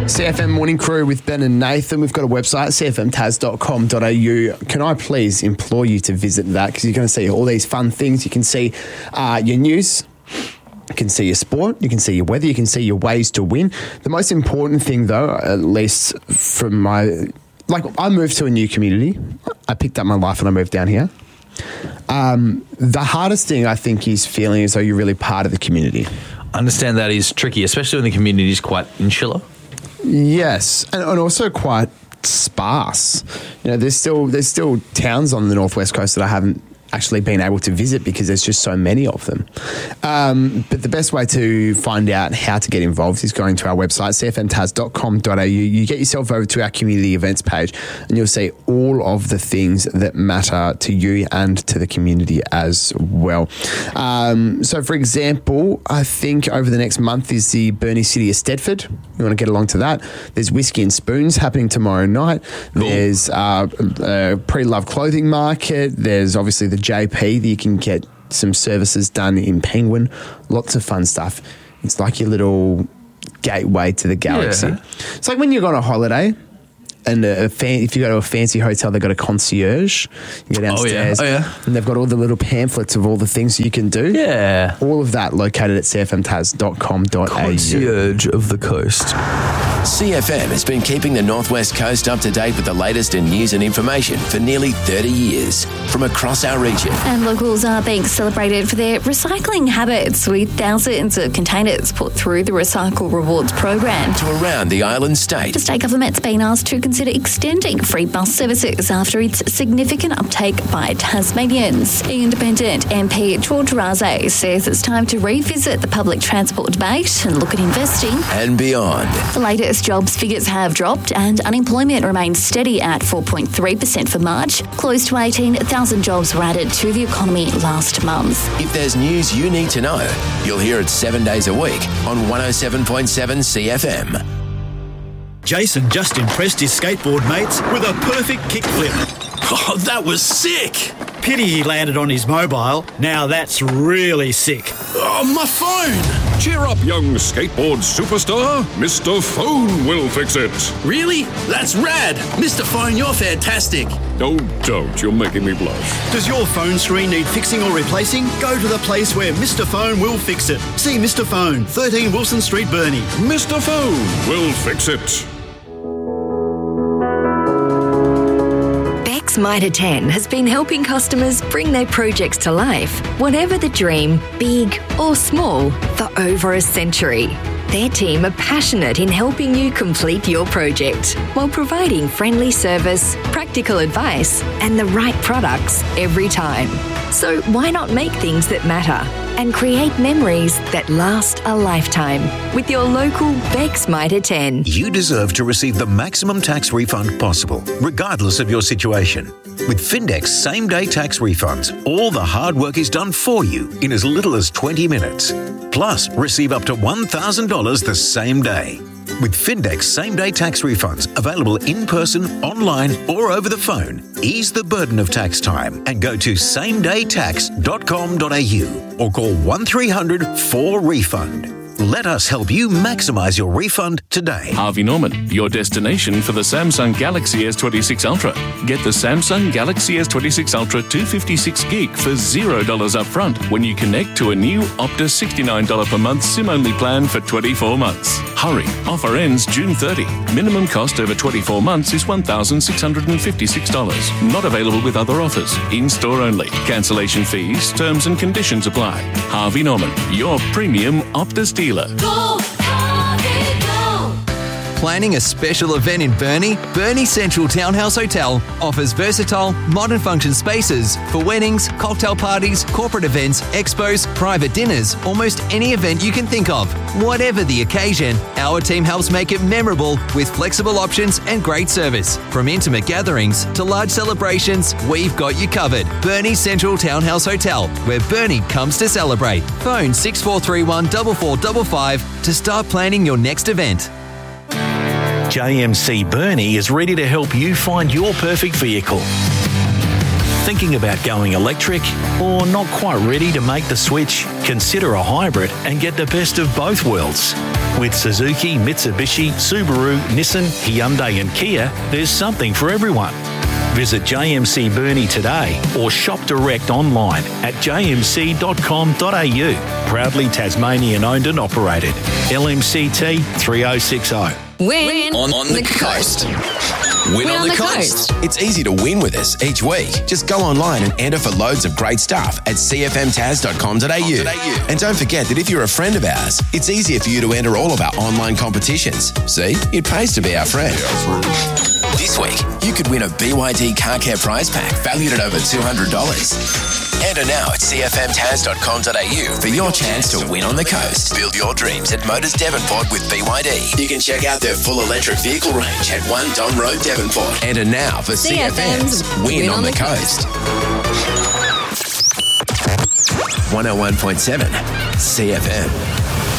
CFM Morning Crew with Ben and Nathan. We've got a website, cfmtas.com.au. Can I please implore you to visit that, because you're going to see all these fun things. You can see your news. You can see your sport, you can see your weather, you can see your ways to win. The most important thing, though, at least from I moved to a new community. I picked up my life and I moved down here. The hardest thing, I think, is feeling as though you're really part of the community. I understand that is tricky, especially when the community is quite insular. Yes, and also quite sparse. You know, there's still towns on the northwest coast that I haven't actually been able to visit because there's just so many of them. But the best way to find out how to get involved is going to our website, cfmtas.com.au. You get yourself over to our community events page and you'll see all of the things that matter to you and to the community as well. So, for example, I think over the next month is the Burnie City of Stedford. You want to get along to that. There's Whiskey and Spoons happening tomorrow night. Cool. There's a pre-loved clothing market. There's obviously the JP that you can get some services done in Penguin. Lots of fun stuff. It's like your little gateway to the galaxy. Yeah. It's like when you go on a holiday and if you go to a fancy hotel, they've got a concierge. You go downstairs and they've got all the little pamphlets of all the things you can do. Yeah. All of that located at cfmtas.com.au. Concierge of the coast. CFM has been keeping the Northwest Coast up to date with the latest in news and information for nearly 30 years from across our region. And locals are being celebrated for their recycling habits, with thousands of containers put through the Recycle Rewards program. To around the island state. The state government's been asked to consider extending free bus services after its significant uptake by Tasmanians. Independent MP George Raze says it's time to revisit the public transport debate and look at investing and beyond. The latest jobs figures have dropped and unemployment remains steady at 4.3% for March. Close to 18,000 jobs were added to the economy last month. If there's news you need to know, you'll hear it 7 days a week on 107.7 CFM. Jason just impressed his skateboard mates with a perfect kickflip. Oh, that was sick! Pity he landed on his mobile. Now that's really sick. Oh, my phone! Cheer up, young skateboard superstar. Mr. Phone will fix it. Really? That's rad! Mr. Phone, you're fantastic. Oh, don't. You're making me blush. Does your phone screen need fixing or replacing? Go to the place where Mr. Phone will fix it. See Mr. Phone, 13 Wilson Street, Burnie. Mr. Phone will fix it. Beck's Mitre 10 has been helping customers bring their projects to life, whatever the dream, big or small, for over a century. Their team are passionate in helping you complete your project while providing friendly service, practical advice, and the right products every time. So why not make things that matter and create memories that last a lifetime with your local Beck's Mitre 10. You deserve to receive the maximum tax refund possible, regardless of your situation. With Findex same-day tax refunds, all the hard work is done for you in as little as 20 minutes. Plus, receive up to $1,000 the same day. With Findex same-day tax refunds available in person, online or over the phone, ease the burden of tax time and go to samedaytax.com.au or call 1300 4REFUND. Let us help you maximise your refund today. Harvey Norman, your destination for the Samsung Galaxy S26 Ultra. Get the Samsung Galaxy S26 Ultra 256 gig for $0 upfront when you connect to a new Optus $69 per month SIM-only plan for 24 months. Hurry, offer ends June 30. Minimum cost over 24 months is $1,656. Not available with other offers. In-store only. Cancellation fees, terms and conditions apply. Harvey Norman, your premium Optus dealer. Go, Harvey, go. Planning a special event in Burnie? Burnie Central Townhouse Hotel offers versatile, modern function spaces for weddings, cocktail parties, corporate events, expos, private dinners, almost any event you can think of. Whatever the occasion, our team helps make it memorable with flexible options and great service. From intimate gatherings to large celebrations, we've got you covered. Burnie Central Townhouse Hotel, where Burnie comes to celebrate. Phone 6431 4455 to start planning your next event. JMC Burnie is ready to help you find your perfect vehicle. Thinking about going electric or not quite ready to make the switch? Consider a hybrid and get the best of both worlds. With Suzuki, Mitsubishi, Subaru, Nissan, Hyundai and Kia, there's something for everyone. Visit JMC Burnie today or shop direct online at jmc.com.au. Proudly Tasmanian owned and operated. LMCT 3060. Win on the coast. Win on the coast. It's easy to win with us each week. Just go online and enter for loads of great stuff at cfmtas.com.au. And don't forget that if you're a friend of ours, it's easier for you to enter all of our online competitions. See, it pays to be our friend. This week, you could win a BYD car care prize pack valued at over $200. Enter now at cfmtas.com.au for your chance to win on the coast. Build your dreams at Motors Devonport with BYD. You can check out their full electric vehicle range at 1 Don Road, Devonport. Enter now for CFM's Win on the Coast. 101.7 CFM.